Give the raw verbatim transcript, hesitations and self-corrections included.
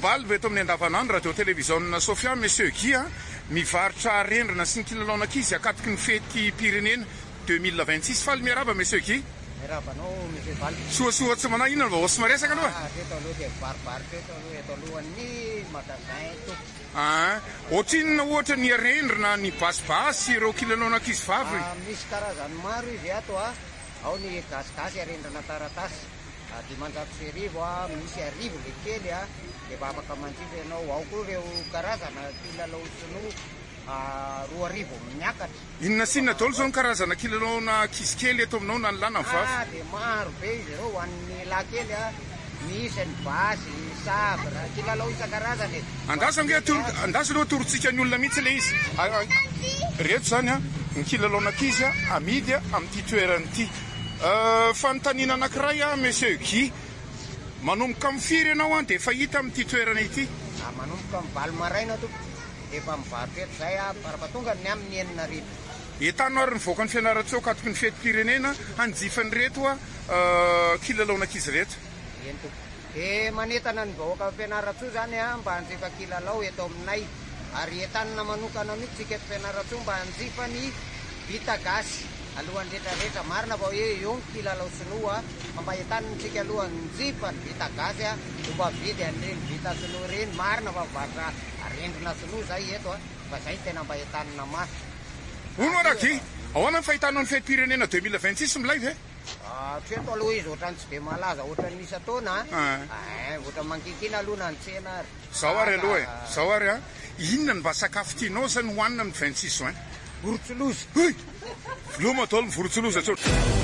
ambaly veto amin'ny andavanandro radio télévision Sofia Monsieur Guy mivarotra rendrina sy ny kilalaonankizy akatiky ny fety pirenena deux mille vingt-six faly miaraba Monsieur Guy. Miarabanao Monsieur Val. Soasoa tsy manao inona vao sy maresaka aloha. Ah, teto aloha dia baribary teto aloha eto alohan'ny magasin eto. Ah, ohatrinona ohatra ny rendrina ny basibasy ireo kilalaonankizy vavy. Ah, misy karazany maro izy ato ah. Ao ny gasigasy rendrina taratasy. Dimanjato sy arivo ah, misy arivo le kely ah. Efa afaka manjifa ianao. Ao koa ireo karazana kilalao sinoa roa arivo miakatra. Inona sinona daholo zao ny karazana kilalaona kizy kely eto aminao na ny lahy na ny vavy? Ah, dia maro be izy ireo ho an'ny lahy kely ah. Misy ny basy, sabra, kilalao isan-karazany. Andasa nge andasa aloha torontsika ny olona mihitsy le izy. Reto zany ah, ny kilalaonankizy amidy amin'ity toerana ity. Fanontaniana anankiray ah, Monsieur Guy. Manomboka amin'ny firy ianao dia efa hita amin'ity toerana ity? Ah, manomboka amin'ny valo maraina to. Efa mivarotra eto zay ah, farafahatonga ny amin'ny enina arivo. Entanao ary nivoaka ny fianarantsoa akatiky ny fety pirenena hanjifany reto ah, kilalaonankizy reto. Ento. E manetana ny vahoaka fianaratsoa zany ah, mba hanjifa kilalao eto aminay. Ary entanana manokana mihitsy tsika eto fianaratsoa mba hanjifa ny vita gasy. Alohan'ny rehetrarehetra marina fa hoe eo ny kilalao sinoa mba entanantsika alohan'ny njifa ny vita gasy ah, mba vidy an'ireny vita sinoa reny marina fa varotra rendrina sinoa zay eto ah, fa zay tena mba entanana masy. Uno araki, ahoana ny fahitanao ny fety pirenena deux mille vingt-six milay ve? Ah, treto aloha izy ohatrany tsy be malaza ohatrany misy ataona ah. Eh, ohatran mankikina aloha na ntsena ary. Zao ary aloha e, zao ary ah. Inona ny mba sakafo tianao zany hoanina amin'ny vingt-six juin? Vorotsiloza. Hey! Loma daholo ny vorotsiloza tsao.